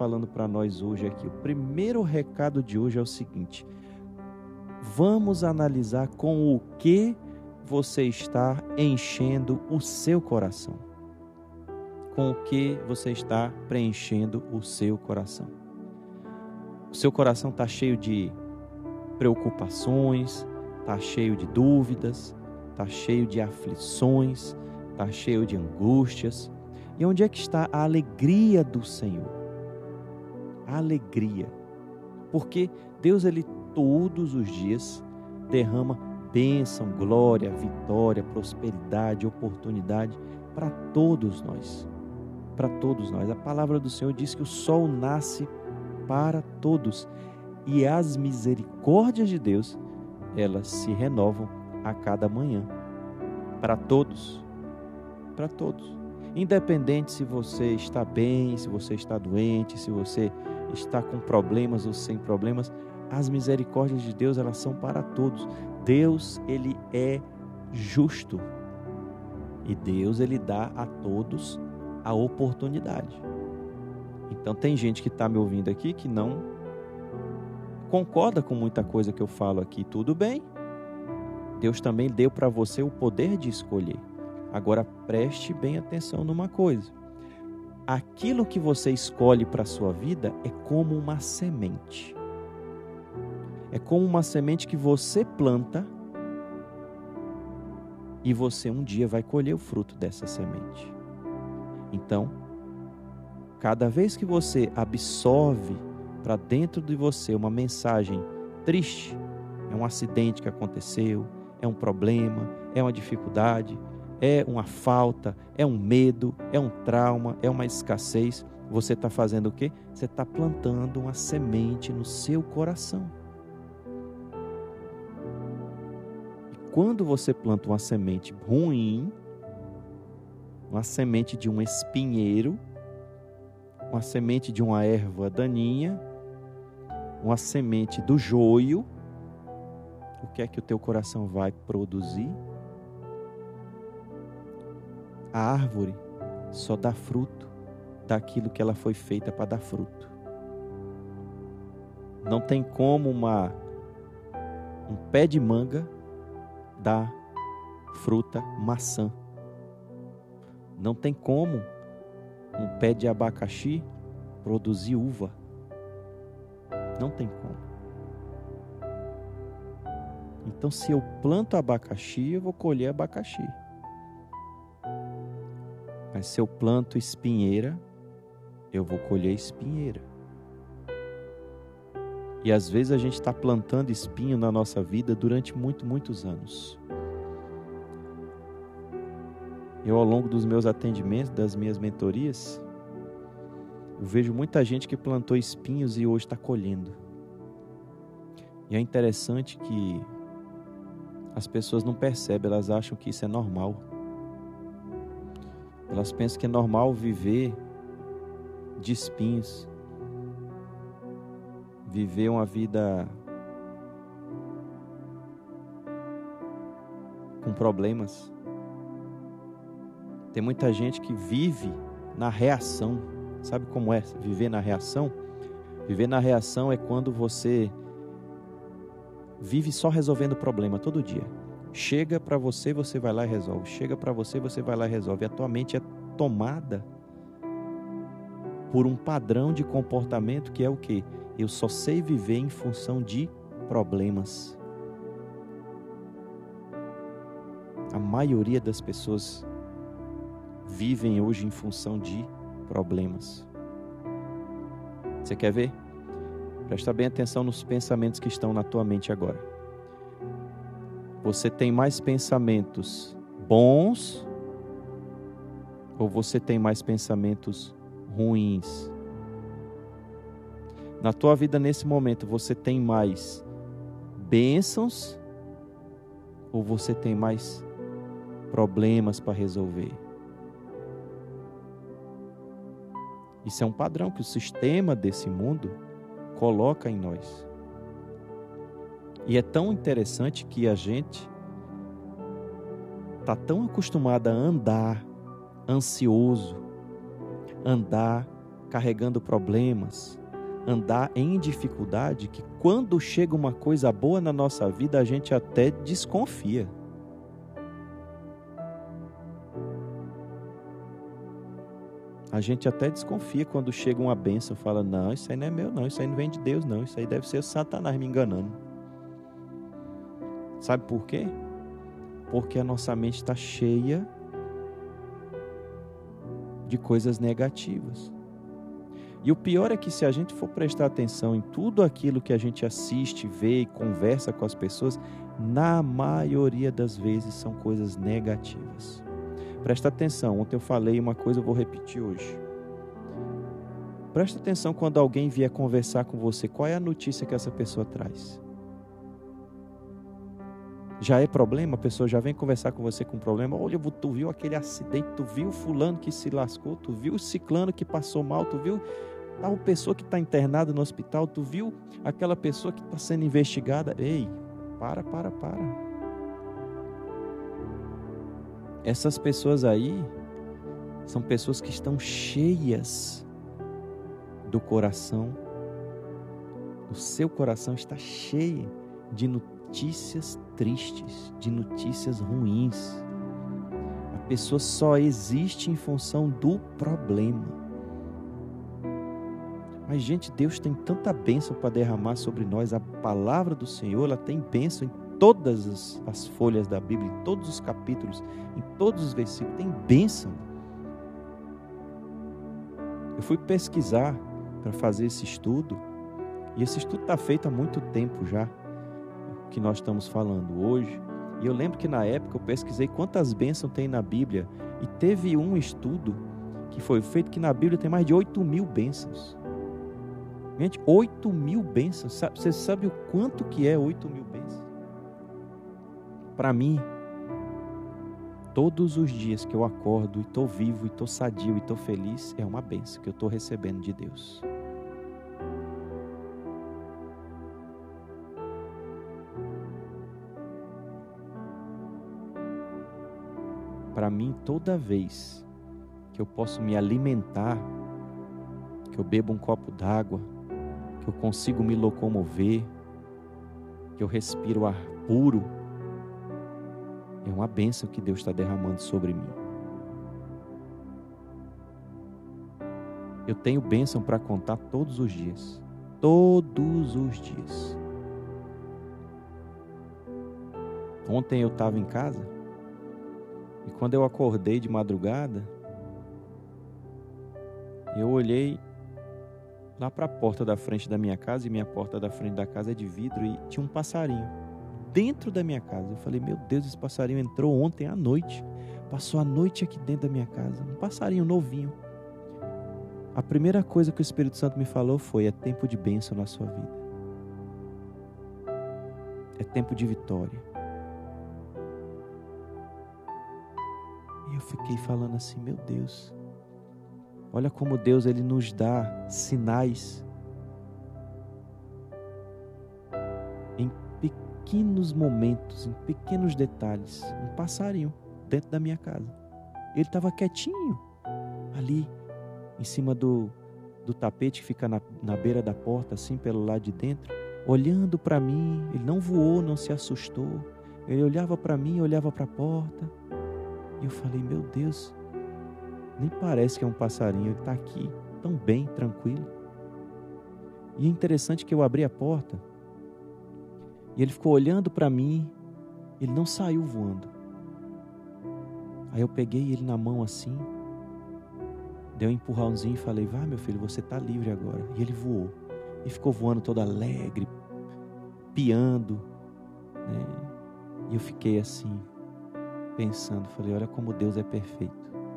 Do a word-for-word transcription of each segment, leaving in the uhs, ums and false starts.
falando para nós hoje aqui. O primeiro recado de hoje é o seguinte: vamos analisar com o que você está enchendo o seu coração. Com o que você está preenchendo o seu coração. O seu coração está cheio de preocupações, está cheio de dúvidas, está cheio de aflições, está cheio de angústias. E onde é que está a alegria do Senhor? A alegria. Porque Deus, Ele todos os dias derrama bênção, glória, vitória, prosperidade, oportunidade para todos nós. Para todos nós. A palavra do Senhor diz que o sol nasce para todos. E as misericórdias de Deus, elas se renovam a cada manhã. Para todos. Para todos. Independente se você está bem, se você está doente, se você está com problemas ou sem problemas, as misericórdias de Deus, elas são para todos. Deus, Ele é justo. E Deus, Ele dá a todos a oportunidade. Então tem gente que está me ouvindo aqui que não concorda com muita coisa que eu falo aqui. Tudo bem. Deus também deu para você o poder de escolher. Agora preste bem atenção numa coisa. Aquilo que você escolhe para a sua vida é como uma semente. É como uma semente que você planta e você um dia vai colher o fruto dessa semente. Então, cada vez que você absorve para dentro de você uma mensagem triste, é um acidente que aconteceu, é um problema, é uma dificuldade, é uma falta, é um medo, é um trauma, é uma escassez, você está fazendo o quê? Você está plantando uma semente no seu coração. E quando você planta uma semente ruim, uma semente de um espinheiro, uma semente de uma erva daninha, uma semente do joio, o que é que o teu coração vai produzir? A árvore só dá fruto daquilo que ela foi feita para dar fruto. Não tem como uma, um pé de manga dar fruta maçã. Não tem como um pé de abacaxi produzir uva. Não tem como. Então, se eu planto abacaxi, eu vou colher abacaxi. Mas se eu planto espinheira, eu vou colher espinheira. E às vezes a gente está plantando espinho na nossa vida durante muito, muitos anos. Eu, ao longo dos meus atendimentos, das minhas mentorias, eu vejo muita gente que plantou espinhos e hoje está colhendo. E é interessante que as pessoas não percebem, elas acham que isso é normal. Elas pensam que é normal viver de espinhos, viver uma vida com problemas. Tem muita gente que vive na reação. Sabe como é viver na reação? Viver na reação é quando você vive só resolvendo problema todo dia. Chega para você, você vai lá e resolve. Chega para você, você vai lá e resolve. A tua mente é tomada por um padrão de comportamento que é o quê? Eu só sei viver em função de problemas. A maioria das pessoas vivem hoje em função de problemas. Você quer ver? Presta bem atenção nos pensamentos que estão na tua mente agora. Você tem mais pensamentos bons ou você tem mais pensamentos ruins? Na tua vida nesse momento, você tem mais bênçãos ou você tem mais problemas para resolver? Isso é um padrão que o sistema desse mundo coloca em nós. E é tão interessante que a gente está tão acostumado a andar ansioso, andar carregando problemas, andar em dificuldade, que quando chega uma coisa boa na nossa vida, a gente até desconfia. A gente até desconfia quando chega uma bênção, fala, não, isso aí não é meu não, isso aí não vem de Deus não, isso aí deve ser o Satanás me enganando. Sabe por quê? Porque a nossa mente está cheia de coisas negativas. E o pior é que se a gente for prestar atenção em tudo aquilo que a gente assiste, vê e conversa com as pessoas, na maioria das vezes são coisas negativas. Presta atenção, ontem eu falei uma coisa, eu vou repetir hoje. Presta atenção quando alguém vier conversar com você, qual é a notícia que essa pessoa traz? Já é problema? A pessoa já vem conversar com você com problema? Olha, tu viu aquele acidente, tu viu o fulano que se lascou, tu viu o ciclano que passou mal, tu viu tal pessoa que está internada no hospital, tu viu aquela pessoa que está sendo investigada? Ei, para, para, para. Essas pessoas aí são pessoas que estão cheias do coração. O seu coração está cheio de notícias tristes, de notícias ruins. A pessoa só existe em função do problema. Mas, gente, Deus tem tanta bênção para derramar sobre nós. A palavra do Senhor, ela tem bênção em todas as, as folhas da Bíblia, em todos os capítulos, em todos os versículos, tem bênção. Eu fui pesquisar para fazer esse estudo, e esse estudo está feito há muito tempo já, que nós estamos falando hoje, e eu lembro que na época eu pesquisei quantas bênçãos tem na Bíblia, e teve um estudo que foi feito que na Bíblia tem mais de oito mil bênçãos. Gente, oito mil bênçãos, você sabe o quanto que é oito mil bênçãos? Para mim, todos os dias que eu acordo e estou vivo, e estou sadio, e estou feliz, é uma bênção que eu estou recebendo de Deus. Para mim, toda vez que eu posso me alimentar, que eu bebo um copo d'água, que eu consigo me locomover, que eu respiro ar puro, é uma bênção que Deus está derramando sobre mim. Eu tenho bênção para contar todos os dias. Todos os dias. Ontem eu estava em casa e quando eu acordei de madrugada, eu olhei lá para a porta da frente da minha casa, e minha porta da frente da casa é de vidro, e tinha um passarinho dentro da minha casa. Eu falei, meu Deus, esse passarinho entrou ontem à noite, passou a noite aqui dentro da minha casa, um passarinho novinho. A primeira coisa que o Espírito Santo me falou foi, é tempo de bênção na sua vida, é tempo de vitória. E eu fiquei falando assim, meu Deus, olha como Deus, Ele nos dá sinais em pequenos momentos, em pequenos detalhes. Um passarinho dentro da minha casa. Ele estava quietinho ali em cima do, do tapete que fica na, na beira da porta, assim pelo lado de dentro, olhando para mim. Ele não voou, não se assustou. Ele olhava para mim, olhava para a porta. E eu falei, meu Deus, nem parece que é um passarinho, ele está aqui tão bem, tranquilo. E é interessante que eu abri a porta e ele ficou olhando para mim, ele não saiu voando. Aí eu peguei ele na mão assim, dei um empurrãozinho e falei, vai meu filho, você está livre agora. E ele voou, e ficou voando todo alegre, piando, né? E eu fiquei assim, pensando, falei, olha como Deus é perfeito.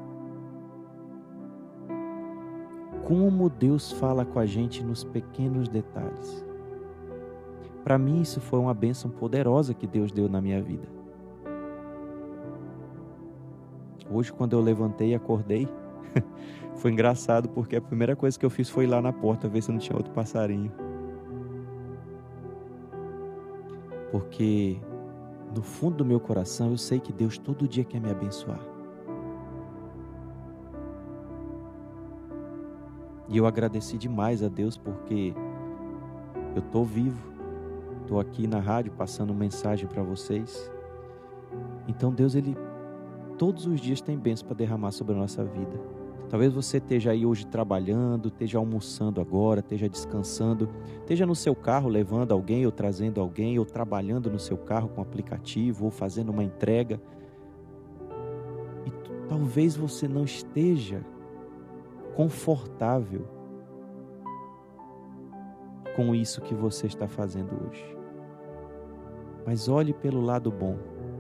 Como Deus fala com a gente nos pequenos detalhes. Para mim isso foi uma bênção poderosa que Deus deu na minha vida. Hoje quando eu levantei e acordei, foi engraçado porque a primeira coisa que eu fiz foi ir lá na porta ver se não tinha outro passarinho. Porque no fundo do meu coração eu sei que Deus todo dia quer me abençoar. E eu agradeci demais a Deus porque eu estou vivo, estou aqui na rádio passando mensagem para vocês. Então Deus, Ele todos os dias tem bênção para derramar sobre a nossa vida. Talvez você esteja aí hoje trabalhando, esteja almoçando agora, esteja descansando, esteja no seu carro levando alguém ou trazendo alguém, ou trabalhando no seu carro com aplicativo, ou fazendo uma entrega. E talvez você não esteja confortável com isso que você está fazendo hoje. Mas olhe pelo lado bom.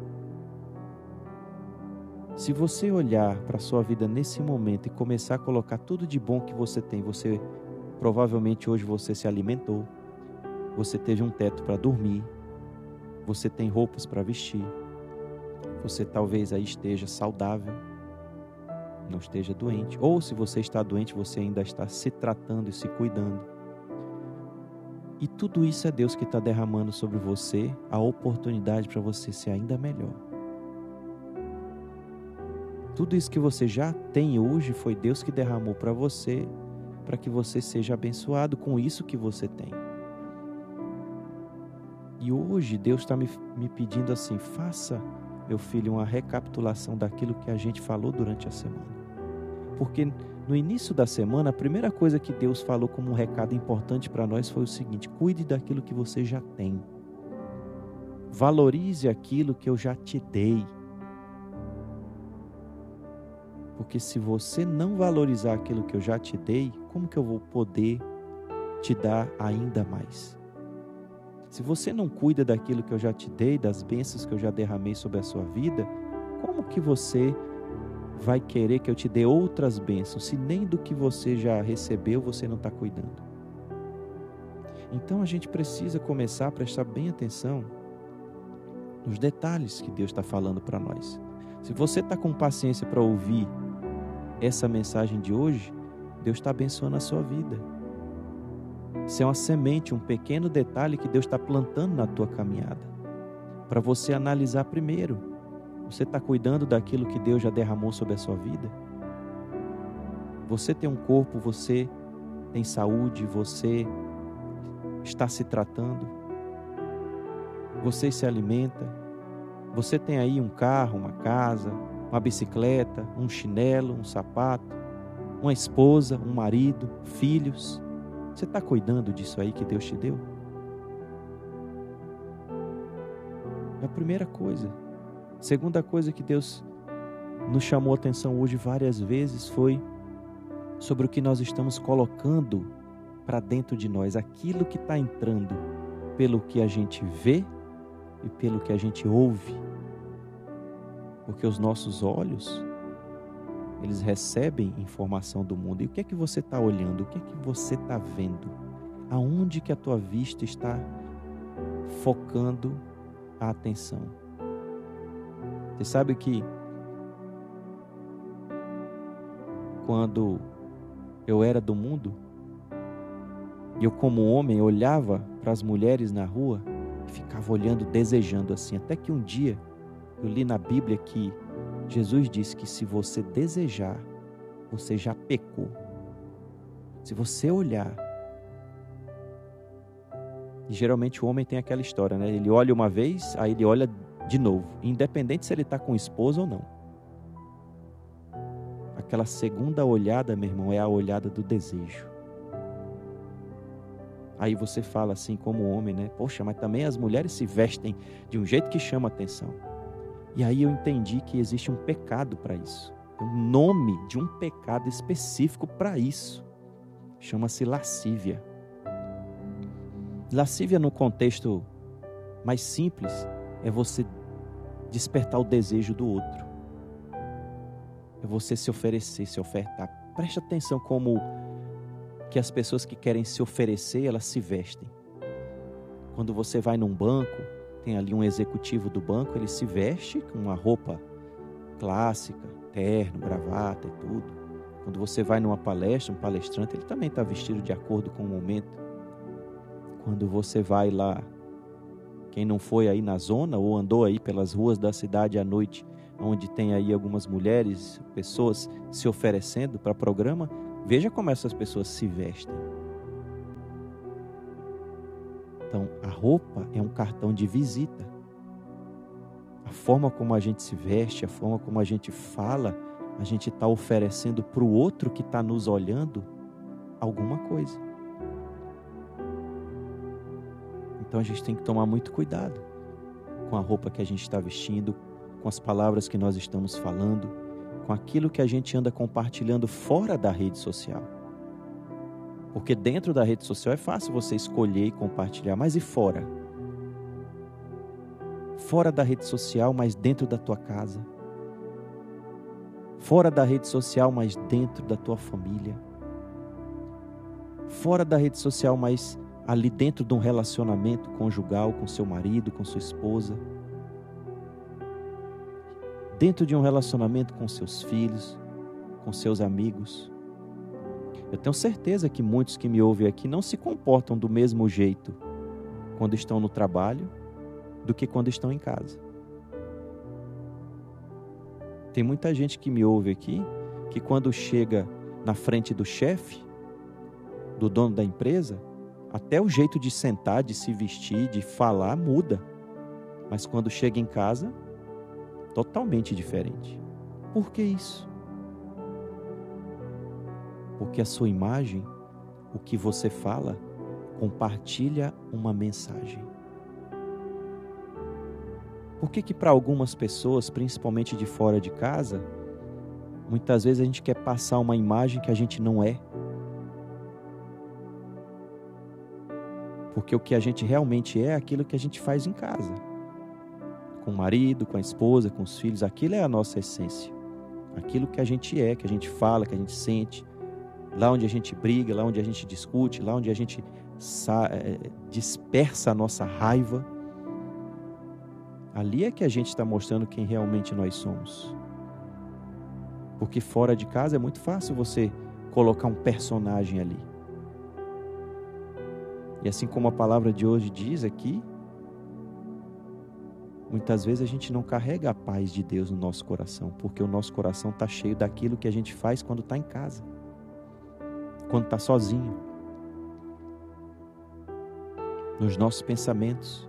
Se você olhar para a sua vida nesse momento e começar a colocar tudo de bom que você tem, você provavelmente hoje você se alimentou, você teve um teto para dormir, você tem roupas para vestir, você talvez aí esteja saudável, não esteja doente, ou se você está doente, você ainda está se tratando e se cuidando. E tudo isso é Deus que está derramando sobre você a oportunidade para você ser ainda melhor. Tudo isso que você já tem hoje foi Deus que derramou para você, para que você seja abençoado com isso que você tem. E hoje Deus está me, me pedindo assim, faça, meu filho, uma recapitulação daquilo que a gente falou durante a semana. Porque no início da semana, a primeira coisa que Deus falou como um recado importante para nós foi o seguinte: cuide daquilo que você já tem. Valorize aquilo que eu já te dei. Porque se você não valorizar aquilo que eu já te dei, como que eu vou poder te dar ainda mais? Se você não cuida daquilo que eu já te dei, das bênçãos que eu já derramei sobre a sua vida, como que você vai querer que eu te dê outras bênçãos, se nem do que você já recebeu você não está cuidando? Então a gente precisa começar a prestar bem atenção nos detalhes que Deus está falando para nós. Se você está com paciência para ouvir essa mensagem de hoje, Deus está abençoando a sua vida. Isso é uma semente, um pequeno detalhe que Deus está plantando na tua caminhada, para você analisar primeiro. Você está cuidando daquilo que Deus já derramou sobre a sua vida? Você tem um corpo, você tem saúde, você está se tratando, você se alimenta, você tem aí um carro, uma casa, uma bicicleta, um chinelo, um sapato, uma esposa, um marido, filhos. Você está cuidando disso aí que Deus te deu? É a primeira coisa. Segunda coisa que Deus nos chamou a atenção hoje várias vezes foi sobre o que nós estamos colocando para dentro de nós, aquilo que está entrando pelo que a gente vê e pelo que a gente ouve. Porque os nossos olhos, eles recebem informação do mundo. E o que é que você está olhando? O que é que você está vendo? Aonde que a tua vista está focando a atenção? Você sabe que quando eu era do mundo, eu como homem olhava para as mulheres na rua e ficava olhando, desejando assim, até que um dia eu li na Bíblia que Jesus disse que se você desejar, você já pecou. Se você olhar, e geralmente o homem tem aquela história, né? Ele olha uma vez, aí ele olha de novo, independente se ele está com esposa ou não. Aquela segunda olhada, meu irmão, é a olhada do desejo. Aí você fala assim como homem, né? Poxa, mas também as mulheres se vestem de um jeito que chama atenção. E aí eu entendi que existe um pecado para isso. Tem um nome de um pecado específico para isso. Chama-se lascívia. Lascívia, no contexto mais simples, é você despertar o desejo do outro. É você se oferecer, se ofertar. Preste atenção como que as pessoas que querem se oferecer, elas se vestem. Quando você vai num banco, tem ali um executivo do banco, ele se veste com uma roupa clássica, terno, gravata e tudo. Quando você vai numa palestra, um palestrante, ele também está vestido de acordo com o momento. Quando você vai lá, quem não foi aí na zona ou andou aí pelas ruas da cidade à noite, onde tem aí algumas mulheres, pessoas se oferecendo para programa, Veja como essas pessoas se vestem. Então, a roupa é um cartão de visita. A forma como a gente se veste, a forma como a gente fala, a gente está oferecendo para o outro que está nos olhando alguma coisa. Então a gente tem que tomar muito cuidado com a roupa que a gente está vestindo, com as palavras que nós estamos falando, com aquilo que a gente anda compartilhando fora da rede social. Porque dentro da rede social é fácil você escolher e compartilhar, mas e fora? Fora da rede social, mas dentro da tua casa. Fora da rede social, mas dentro da tua família. Fora da rede social, mas ali dentro de um relacionamento conjugal com seu marido, com sua esposa. Dentro de um relacionamento com seus filhos, com seus amigos. Eu tenho certeza que muitos que me ouvem aqui não se comportam do mesmo jeito quando estão no trabalho do que quando estão em casa. Tem muita gente que me ouve aqui que quando chega na frente do chefe, do dono da empresa, até o jeito de sentar, de se vestir, de falar muda. Mas quando chega em casa, totalmente diferente. Por que isso? Porque a sua imagem, o que você fala, compartilha uma mensagem. Por que que para algumas pessoas, principalmente de fora de casa, muitas vezes a gente quer passar uma imagem que a gente não é? Porque o que a gente realmente é, é aquilo que a gente faz em casa. Com o marido, com a esposa, com os filhos, aquilo é a nossa essência. Aquilo que a gente é, que a gente fala, que a gente sente. Lá onde a gente briga, lá onde a gente discute, lá onde a gente dispersa a nossa raiva. Ali é que a gente está mostrando quem realmente nós somos. Porque fora de casa é muito fácil você colocar um personagem ali. E assim como a palavra de hoje diz aqui, muitas vezes a gente não carrega a paz de Deus no nosso coração, porque o nosso coração está cheio daquilo que a gente faz quando está em casa, quando está sozinho, nos nossos pensamentos.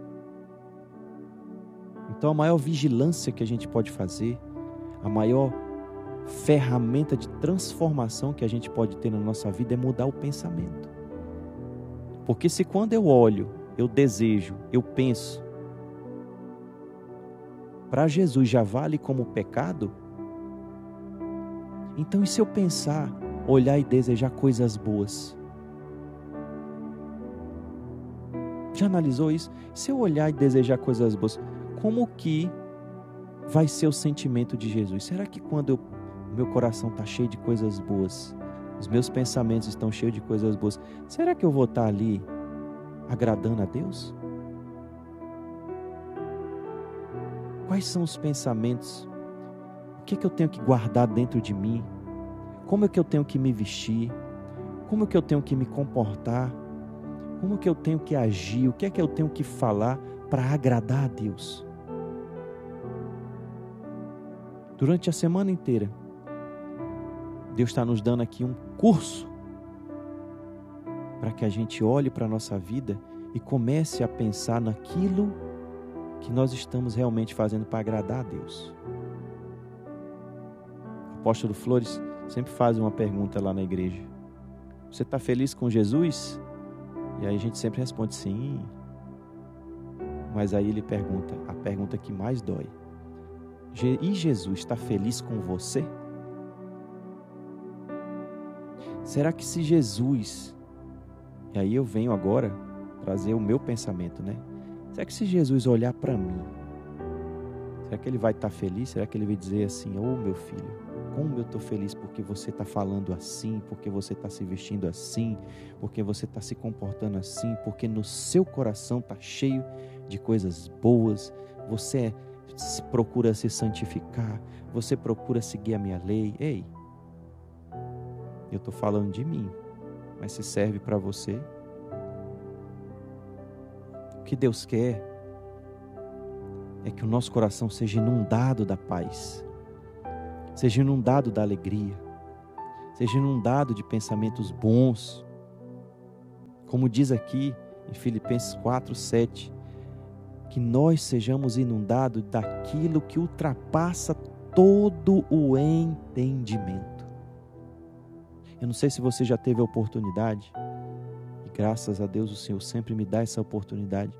Então a maior vigilância que a gente pode fazer, a maior ferramenta de transformação que a gente pode ter na nossa vida é mudar o pensamento. Porque se quando eu olho, eu desejo, eu penso, para Jesus já vale como pecado, então e se eu pensar, olhar e desejar coisas boas? Já analisou isso? Se eu olhar e desejar coisas boas, como que vai ser o sentimento de Jesus? Será que quando eu, meu coração está cheio de coisas boas, os meus pensamentos estão cheios de coisas boas, será que eu vou estar ali agradando a Deus? Quais são os pensamentos? O que é que eu tenho que guardar dentro de mim? Como é que eu tenho que me vestir? Como é que eu tenho que me comportar? Como é que eu tenho que agir? O que é que eu tenho que falar para agradar a Deus? Durante a semana inteira, Deus está nos dando aqui um curso para que a gente olhe para a nossa vida e comece a pensar naquilo que nós estamos realmente fazendo para agradar a Deus. O apóstolo Flores sempre faz uma pergunta lá na igreja: você está feliz com Jesus? E aí a gente sempre responde sim. Mas aí ele pergunta, a pergunta que mais dói: e Jesus está feliz com você? Será que se Jesus... E aí eu venho agora trazer o meu pensamento, né? Será que se Jesus olhar para mim, será que ele vai estar feliz? Será que ele vai dizer assim: ô meu filho, como eu estou feliz porque você está falando assim, porque você está se vestindo assim, porque você está se comportando assim, porque no seu coração está cheio de coisas boas, você procura se santificar, você procura seguir a minha lei. Ei, eu estou falando de mim, mas se serve para você. O que Deus quer é que o nosso coração seja inundado da paz, seja inundado da alegria, seja inundado de pensamentos bons. Como diz aqui em Filipenses quatro, sete, que nós sejamos inundados daquilo que ultrapassa todo o entendimento. Eu não sei se você já teve a oportunidade, e graças a Deus o Senhor sempre me dá essa oportunidade,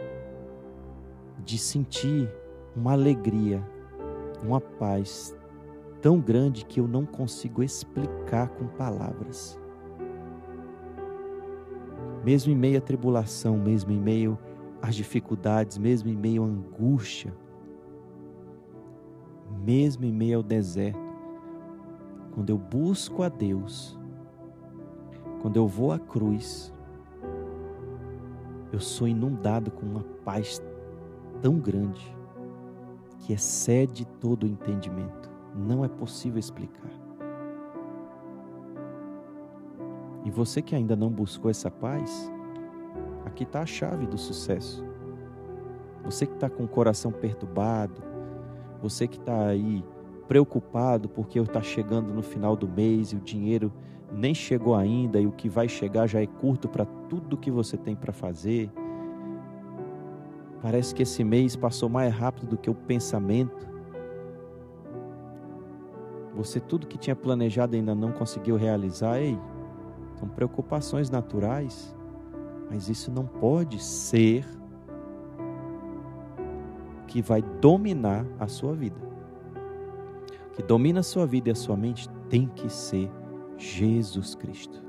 de sentir uma alegria, uma paz tão grande que eu não consigo explicar com palavras. Mesmo em meio à tribulação, mesmo em meio às dificuldades, mesmo em meio à angústia, mesmo em meio ao deserto, quando eu busco a Deus, quando eu vou à cruz, eu sou inundado com uma paz tão grande que excede todo o entendimento. Não é possível explicar. E você que ainda não buscou essa paz, aqui está a chave do sucesso. Você que está com o coração perturbado, você que está aí preocupado porque está chegando no final do mês e o dinheiro nem chegou ainda e o que vai chegar já é curto para tudo que você tem para fazer. Parece que esse mês passou mais rápido do que o pensamento. Você tudo que tinha planejado ainda não conseguiu realizar. Ei, são preocupações naturais, mas isso não pode ser que vai dominar a sua vida. O que domina a sua vida e a sua mente tem que ser Jesus Cristo.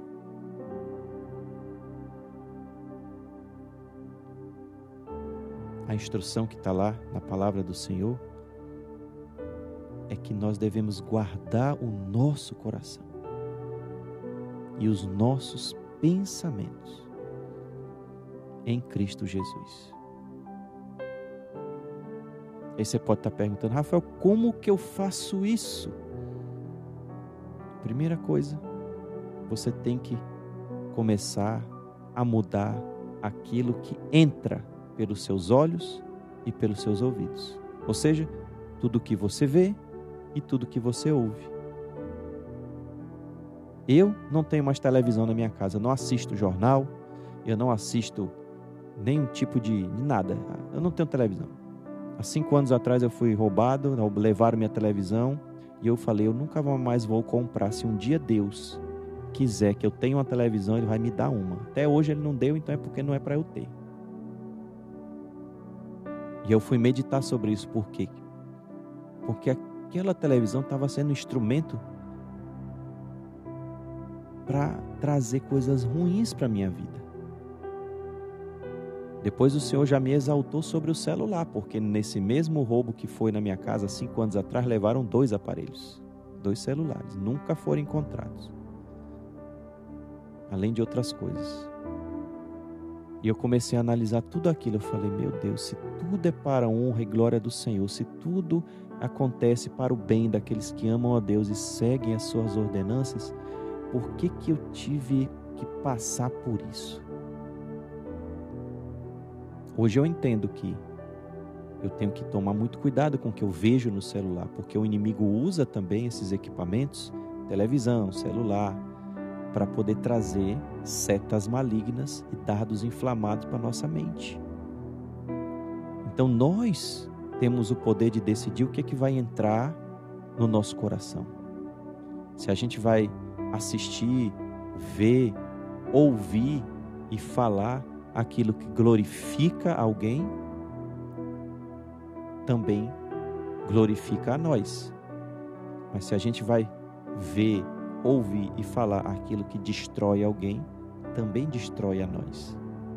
A instrução que está lá na palavra do Senhor é que nós devemos guardar o nosso coração e os nossos pensamentos em Cristo Jesus. Aí você pode estar perguntando: Rafael, como que eu faço isso? Primeira coisa, você tem que começar a mudar aquilo que entra pelos seus olhos e pelos seus ouvidos. Ou seja, tudo que você vê e tudo que você ouve. Eu não tenho mais televisão na minha casa, eu não assisto jornal, eu não assisto nenhum tipo de, de nada. Eu não tenho televisão. Há cinco anos atrás eu fui roubado, levaram minha televisão e eu falei, eu nunca mais vou comprar. Se um dia Deus quiser que eu tenha uma televisão, Ele vai me dar uma. Até hoje Ele não deu, então é porque não é para eu ter. E eu fui meditar sobre isso. Por quê? Porque aquela televisão estava sendo um instrumento para trazer coisas ruins para a minha vida. Depois o Senhor já me exaltou sobre o celular, porque nesse mesmo roubo que foi na minha casa cinco anos atrás, levaram dois aparelhos, dois celulares, nunca foram encontrados. Além de outras coisas. E eu comecei a analisar tudo aquilo. Eu falei, meu Deus, se tudo é para a honra e glória do Senhor, se tudo acontece para o bem daqueles que amam a Deus e seguem as suas ordenanças, por que que eu tive que passar por isso? Hoje eu entendo que eu tenho que tomar muito cuidado com o que eu vejo no celular, porque o inimigo usa também esses equipamentos, televisão, celular, para poder trazer setas malignas e dardos inflamados para a nossa mente. Então nós temos o poder de decidir o que é que vai entrar no nosso coração. Se a gente vai assistir, ver, ouvir e falar aquilo que glorifica alguém, também glorifica a nós. Mas se a gente vai ver, ouvir e falar aquilo que destrói alguém, também destrói a nós.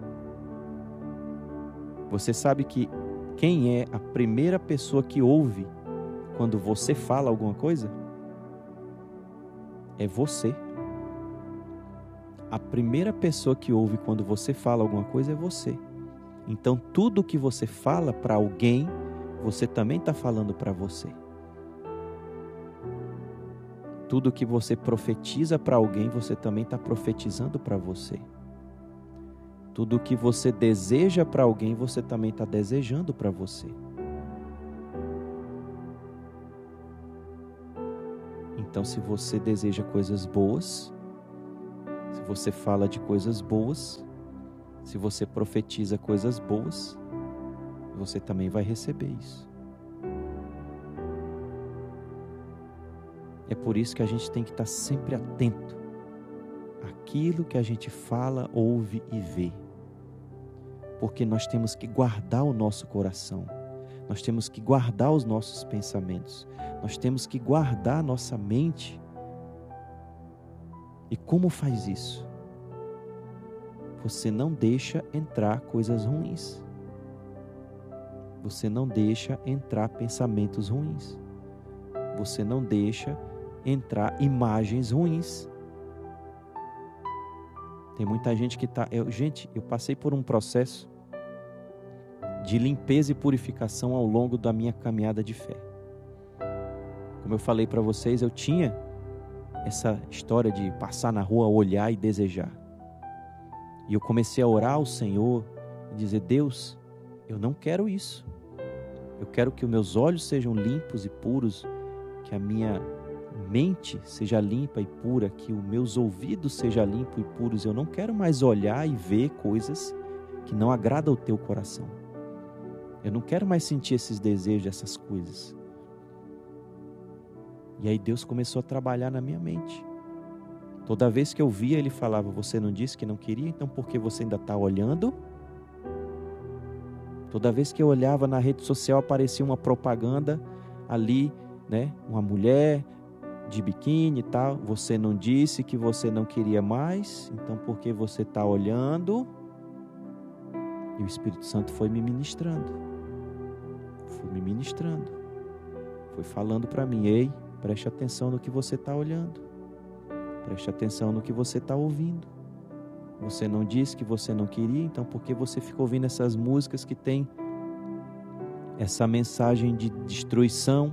Você sabe que quem é a primeira pessoa que ouve quando você fala alguma coisa? É você. A primeira pessoa que ouve quando você fala alguma coisa é você. Então, tudo que você fala para alguém, você também está falando para você. Tudo que você profetiza para alguém, você também está profetizando para você. Tudo que você deseja para alguém, você também está desejando para você. Então, se você deseja coisas boas, se você fala de coisas boas, se você profetiza coisas boas, você também vai receber isso. É por isso que a gente tem que estar sempre atento àquilo que a gente fala, ouve e vê. Porque nós temos que guardar o nosso coração. Nós temos que guardar os nossos pensamentos. Nós temos que guardar a nossa mente. E como faz isso? Você não deixa entrar coisas ruins. Você não deixa entrar pensamentos ruins. Você não deixa entrar imagens ruins. Tem muita gente que está... Eu, gente, eu passei por um processo de limpeza e purificação ao longo da minha caminhada de fé. Como eu falei para vocês, eu tinha essa história de passar na rua, olhar e desejar. E eu comecei a orar ao Senhor e dizer: Deus, eu não quero isso. Eu quero que os meus olhos sejam limpos e puros, que a minha mente seja limpa e pura, que os meus ouvidos sejam limpos e puros. Eu não quero mais olhar e ver coisas que não agradam ao teu coração. Eu não quero mais sentir esses desejos, essas coisas. E aí Deus começou a trabalhar na minha mente. Toda vez que eu via, Ele falava: você não disse que não queria, então por que você ainda está olhando? Toda vez que eu olhava na rede social, aparecia uma propaganda ali, né? Uma mulher de biquíni e tal. Você não disse que você não queria mais, então por que você está olhando? E o Espírito Santo foi me ministrando. Foi me ministrando. Foi falando para mim: ei, preste atenção no que você está olhando. Preste atenção no que você está ouvindo. Você não disse que você não queria, então por que você fica ouvindo essas músicas que tem essa mensagem de destruição?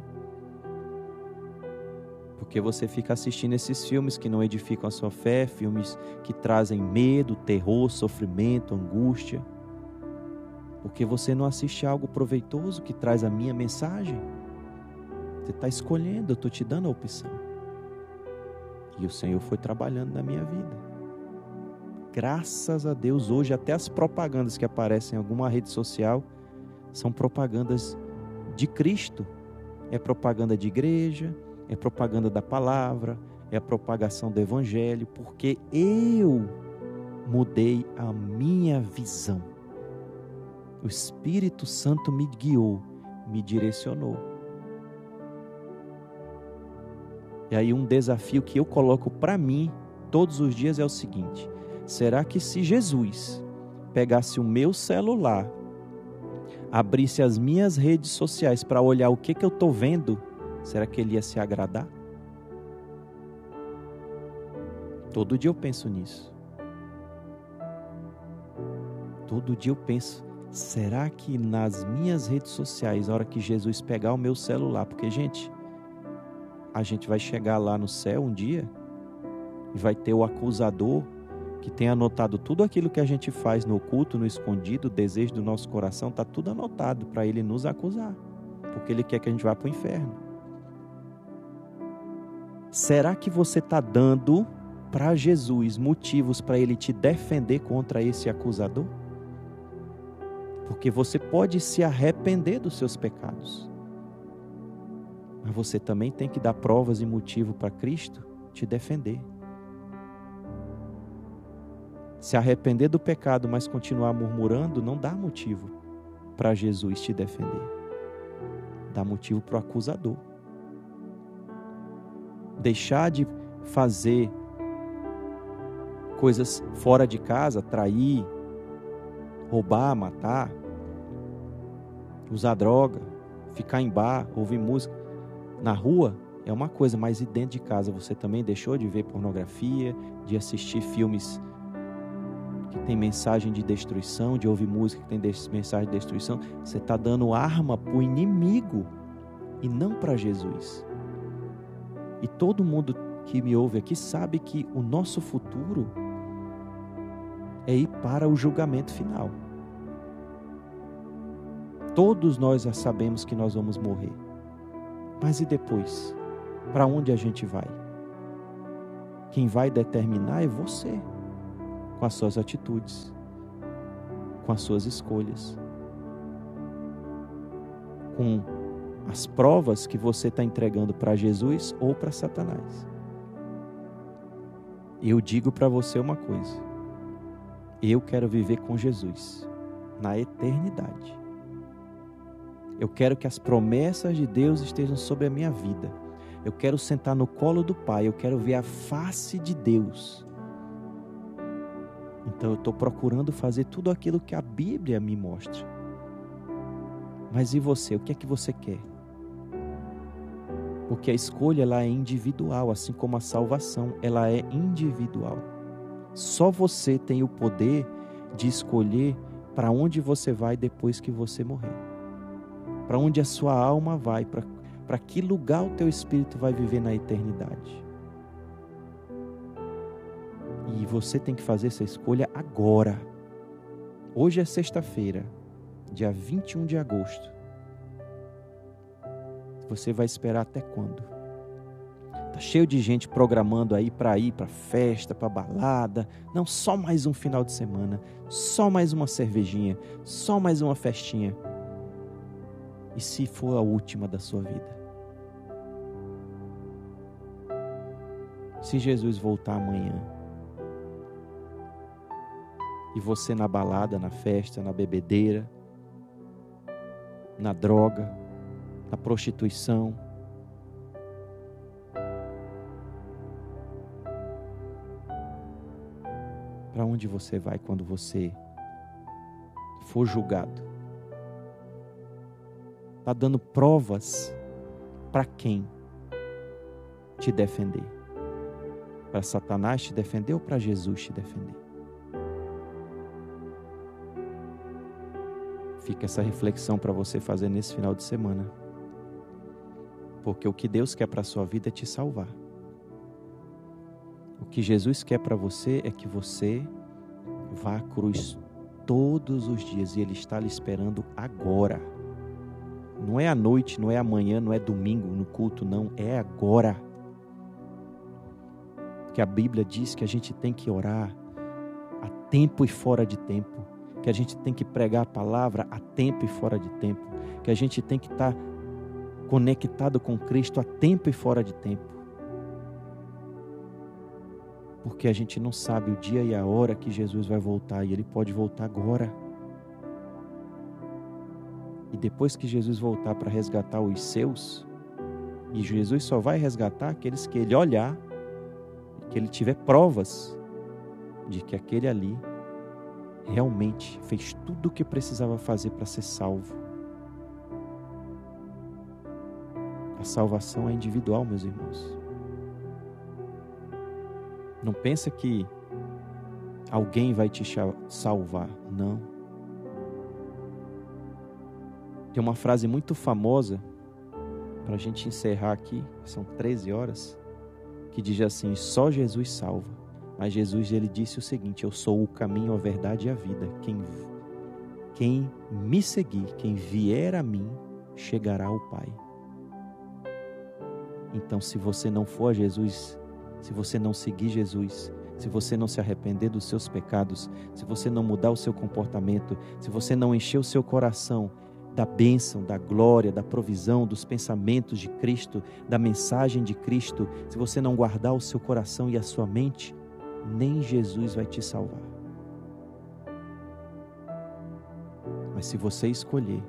Por que você fica assistindo esses filmes que não edificam a sua fé, filmes que trazem medo, terror, sofrimento, angústia? Por que você não assiste algo proveitoso que traz a minha mensagem? Você está escolhendo, eu estou te dando a opção. E o Senhor foi trabalhando na minha vida. Graças a Deus, hoje até as propagandas que aparecem em alguma rede social são propagandas de Cristo. É propaganda de igreja, é propaganda da palavra, é a propagação do evangelho, porque eu mudei a minha visão. O Espírito Santo me guiou, me direcionou. E aí um desafio que eu coloco para mim todos os dias é o seguinte: será que se Jesus pegasse o meu celular, abrisse as minhas redes sociais para olhar o que, que eu estou vendo, será que ele ia se agradar? Todo dia eu penso nisso. Todo dia eu penso, será que nas minhas redes sociais, na hora que Jesus pegar o meu celular, porque, gente, a gente vai chegar lá no céu um dia e vai ter o acusador que tem anotado tudo aquilo que a gente faz no oculto, no escondido, o desejo do nosso coração, está tudo anotado para ele nos acusar, porque ele quer que a gente vá para o inferno. Será que você está dando para Jesus motivos para ele te defender contra esse acusador? Porque você pode se arrepender dos seus pecados, mas você também tem que dar provas e motivo para Cristo te defender. Se arrepender do pecado, mas continuar murmurando, não dá motivo para Jesus te defender. Dá motivo para o acusador. Deixar de fazer coisas fora de casa, trair, roubar, matar, usar droga, ficar em bar, ouvir música. Na rua é uma coisa, mas e dentro de casa você também deixou de ver pornografia, de assistir filmes que tem mensagem de destruição, de ouvir música que tem mensagem de destruição? Você está dando arma para o inimigo e não para Jesus. E todo mundo que me ouve aqui sabe que o nosso futuro é ir para o julgamento final. Todos nós já sabemos que nós vamos morrer. Mas e depois? para onde a gente vai. Quem vai determinar é você, com as suas atitudes, com as suas escolhas, com as provas que você está entregando para Jesus ou para Satanás. Eu digo para você uma coisa: eu quero viver com Jesus na eternidade. Eu quero que as promessas de Deus estejam sobre a minha vida. Eu quero sentar no colo do Pai. Eu quero ver a face de Deus. Então eu estou procurando fazer tudo aquilo que a Bíblia me mostra. Mas e você? O que é que você quer? Porque a escolha ela é individual, assim como a salvação ela é individual. Só você tem o poder de escolher para onde você vai depois que você morrer. Para onde a sua alma vai, para para que lugar o teu espírito vai viver na eternidade. E você tem que fazer essa escolha agora. Hoje é sexta-feira, dia vinte e um de agosto. Você vai esperar até quando? Tá cheio de gente programando aí para ir para festa, para balada. Não, só mais um final de semana, só mais uma cervejinha, só mais uma festinha. E se for a última da sua vida? Se Jesus voltar amanhã e você na balada, na festa, na bebedeira, na droga, na prostituição, para onde você vai quando você for julgado? Está dando provas para quem te defender? Para Satanás te defender ou para Jesus te defender? Fica essa reflexão para você fazer nesse final de semana. Porque o que Deus quer para a sua vida é te salvar. O que Jesus quer para você é que você vá à cruz todos os dias e Ele está lhe esperando agora. Não é à noite, não é amanhã, não é domingo no culto, não. É agora. Porque a Bíblia diz que a gente tem que orar a tempo e fora de tempo. Que a gente tem que pregar a palavra a tempo e fora de tempo. Que a gente tem que estar conectado com Cristo a tempo e fora de tempo. Porque a gente não sabe o dia e a hora que Jesus vai voltar. E Ele pode voltar agora. E depois que Jesus voltar para resgatar os seus, e Jesus só vai resgatar aqueles que Ele olhar, que Ele tiver provas de que aquele ali realmente fez tudo o que precisava fazer para ser salvo. A salvação é individual, meus irmãos. Não pensa que alguém vai te salvar, não. Tem uma frase muito famosa, para a gente encerrar aqui, são treze horas, que diz assim: só Jesus salva. Mas Jesus, ele disse o seguinte: eu sou o caminho, a verdade e a vida. Quem, quem me seguir, quem vier a mim, chegará ao Pai. Então, se você não for a Jesus, se você não seguir Jesus, se você não se arrepender dos seus pecados, se você não mudar o seu comportamento, se você não encher o seu coração da bênção, da glória, da provisão, dos pensamentos de Cristo, da mensagem de Cristo, se você não guardar o seu coração e a sua mente, nem Jesus vai te salvar. Mas se você escolher,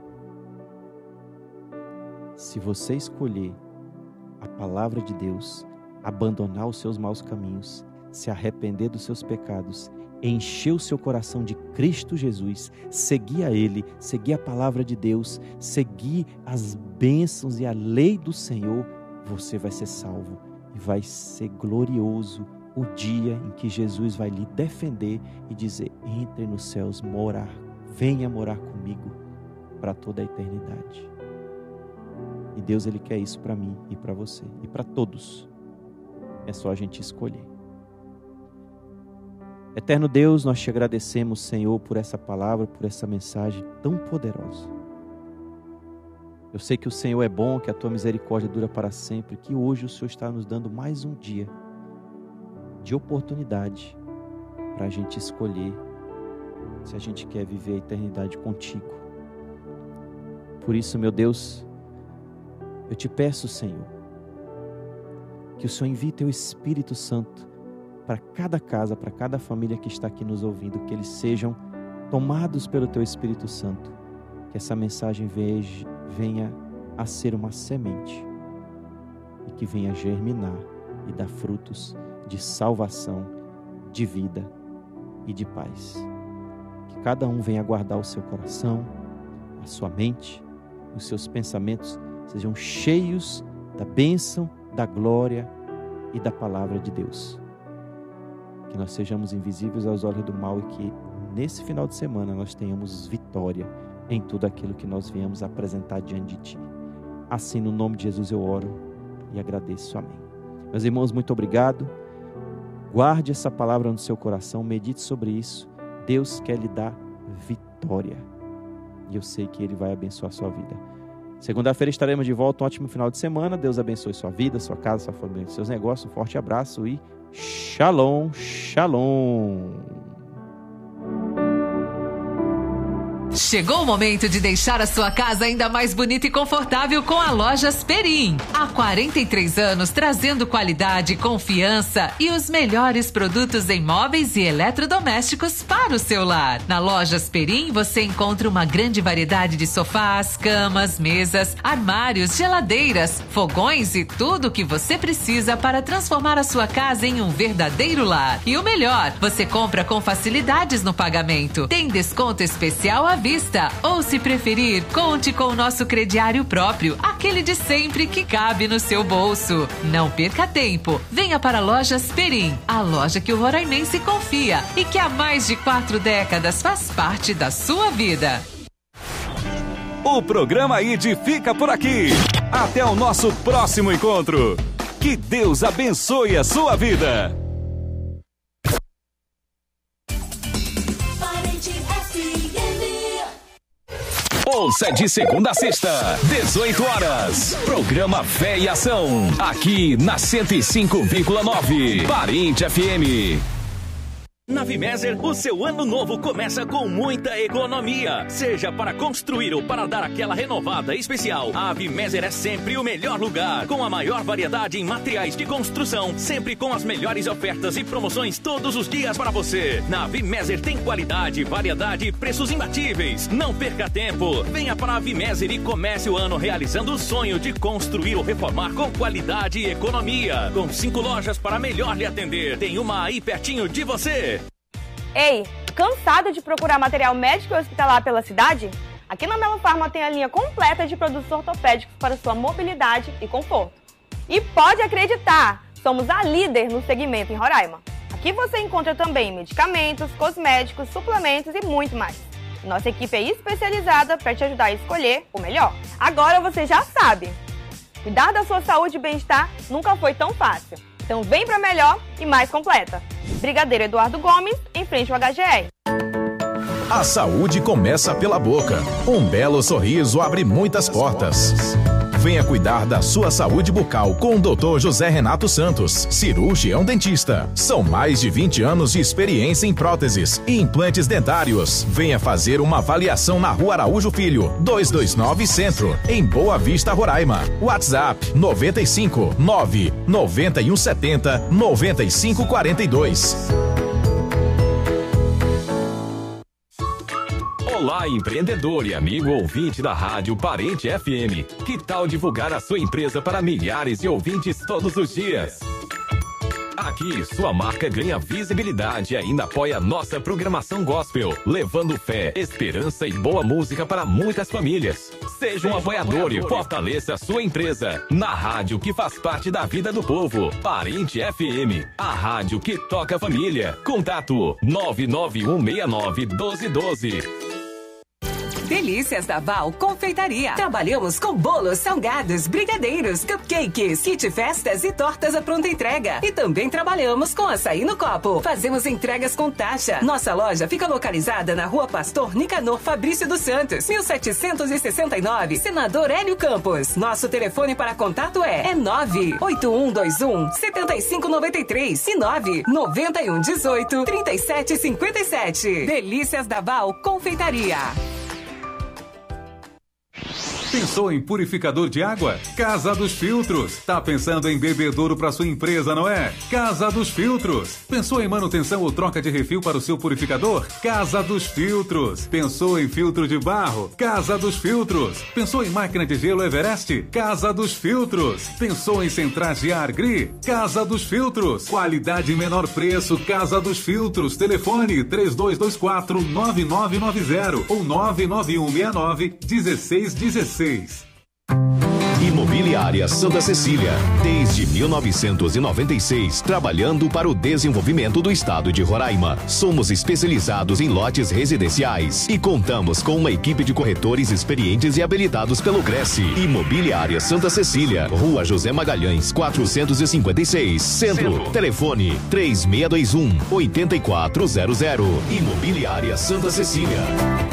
se você escolher a palavra de Deus, abandonar os seus maus caminhos, se arrepender dos seus pecados, encher o seu coração de Cristo Jesus, seguir a Ele, seguir a palavra de Deus, seguir as bênçãos e a lei do Senhor, você vai ser salvo e vai ser glorioso o dia em que Jesus vai lhe defender e dizer: entre nos céus, morar, venha morar comigo para toda a eternidade. E Deus, Ele quer isso para mim e para você e para todos. É só a gente escolher. Eterno Deus, nós te agradecemos, Senhor, por essa palavra, por essa mensagem tão poderosa. Eu sei que o Senhor é bom, que a tua misericórdia dura para sempre, que hoje o Senhor está nos dando mais um dia de oportunidade para a gente escolher se a gente quer viver a eternidade contigo. Por isso, meu Deus, eu te peço, Senhor, que o Senhor envie teu Espírito Santo para cada casa, para cada família que está aqui nos ouvindo, que eles sejam tomados pelo teu Espírito Santo, que essa mensagem venha a ser uma semente e que venha a germinar e dar frutos de salvação, de vida e de paz. Que cada um venha guardar o seu coração, a sua mente, os seus pensamentos sejam cheios da bênção, da glória e da palavra de Deus. Que nós sejamos invisíveis aos olhos do mal e que nesse final de semana nós tenhamos vitória em tudo aquilo que nós viemos apresentar diante de Ti. Assim, no nome de Jesus eu oro e agradeço. Amém. Meus irmãos, muito obrigado. Guarde essa palavra no seu coração, medite sobre isso. Deus quer lhe dar vitória. E eu sei que Ele vai abençoar a sua vida. Segunda-feira estaremos de volta. Um ótimo final de semana. Deus abençoe sua vida, sua casa, sua família, seus negócios. Um forte abraço e shalom, shalom. Chegou o momento de deixar a sua casa ainda mais bonita e confortável com a Lojas Perim. Há quarenta e três anos trazendo qualidade, confiança e os melhores produtos em móveis e eletrodomésticos para o seu lar. Na Lojas Perim você encontra uma grande variedade de sofás, camas, mesas, armários, geladeiras, fogões e tudo o que você precisa para transformar a sua casa em um verdadeiro lar. E o melhor, você compra com facilidades no pagamento. Tem desconto especial à vista, ou se preferir, conte com o nosso crediário próprio, aquele de sempre que cabe no seu bolso. Não perca tempo, venha para Lojas Perim, a loja que o roraimense confia e que há mais de quatro décadas faz parte da sua vida. O programa I D fica por aqui. Até o nosso próximo encontro. Que Deus abençoe a sua vida. Ouça de segunda a sexta, dezoito horas. Programa Fé e Ação. Aqui na cento e cinco vírgula nove. Parente F M. Na Vimeser, o seu ano novo começa com muita economia. Seja para construir ou para dar aquela renovada especial, a Vimeser é sempre o melhor lugar. Com a maior variedade em materiais de construção, sempre com as melhores ofertas e promoções todos os dias para você. Na Vimeser tem qualidade, variedade e preços imbatíveis. Não perca tempo. Venha para a Vimeser e comece o ano realizando o sonho de construir ou reformar com qualidade e economia. Com cinco lojas para melhor lhe atender. Tem uma aí pertinho de você. Ei, cansado de procurar material médico e hospitalar pela cidade? Aqui na Melo Farma tem a linha completa de produtos ortopédicos para sua mobilidade e conforto. E pode acreditar, somos a líder no segmento em Roraima. Aqui você encontra também medicamentos, cosméticos, suplementos e muito mais. Nossa equipe é especializada para te ajudar a escolher o melhor. Agora você já sabe, cuidar da sua saúde e bem-estar nunca foi tão fácil. Então vem pra melhor e mais completa. Brigadeiro Eduardo Gomes, em frente ao H G R. A saúde começa pela boca. Um belo sorriso abre muitas portas. Venha cuidar da sua saúde bucal com o doutor José Renato Santos, cirurgião dentista. São mais de vinte anos de experiência em próteses e implantes dentários. Venha fazer uma avaliação na Rua Araújo Filho, duzentos e vinte e nove Centro, em Boa Vista, Roraima. WhatsApp noventa e cinco, nove nove um sete zero, nove cinco quatro dois. Olá, empreendedor e amigo ouvinte da Rádio Parente F M. Que tal divulgar a sua empresa para milhares de ouvintes todos os dias? Aqui, sua marca ganha visibilidade e ainda apoia nossa programação gospel, levando fé, esperança e boa música para muitas famílias. Seja um apoiador e fortaleça a sua empresa na rádio que faz parte da vida do povo. Parente F M, a rádio que toca a família. Contato nove nove um seis nove um dois um dois. Delícias da Val Confeitaria. Trabalhamos com bolos, salgados, brigadeiros, cupcakes, kit festas e tortas à pronta entrega. E também trabalhamos com açaí no copo. Fazemos entregas com taxa. Nossa loja fica localizada na Rua Pastor Nicanor Fabrício dos Santos, mil setecentos e sessenta e nove, Senador Hélio Campos. Nosso telefone para contato é, é nove oito um dois um sete cinco nove três e nove nove um um oito três sete cinco sete. Delícias da Val Confeitaria. Pensou em purificador de água? Casa dos Filtros. Tá pensando em bebedouro para sua empresa, não é? Casa dos Filtros. Pensou em manutenção ou troca de refil para o seu purificador? Casa dos Filtros. Pensou em filtro de barro? Casa dos Filtros. Pensou em máquina de gelo Everest? Casa dos Filtros. Pensou em centrais de ar Gri? Casa dos Filtros. Qualidade e menor preço. Casa dos Filtros. Telefone três dois dois quatro nove nove nove zero ou nove nove um seis nove um seis um seis. Imobiliária Santa Cecília, desde mil novecentos e noventa e seis, trabalhando para o desenvolvimento do estado de Roraima. Somos especializados em lotes residenciais e contamos com uma equipe de corretores experientes e habilitados pelo Cresce. Imobiliária Santa Cecília, Rua José Magalhães, quatrocentos e cinquenta e seis, Centro. Centro. Telefone três seis dois um oito quatro zero zero. Imobiliária Santa Cecília.